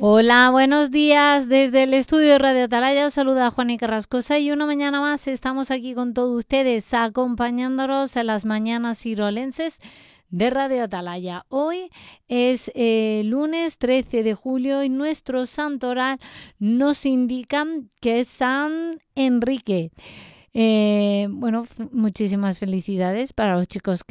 Hola, buenos días. Desde el estudio de Radio Atalaya os saluda Juani Carrascosa y una mañana más estamos aquí con todos ustedes acompañándonos en las mañanas irolenses de Radio Atalaya. Hoy es lunes 13 de julio y nuestro santoral nos indica que es San Enrique. Muchísimas felicidades para los chicos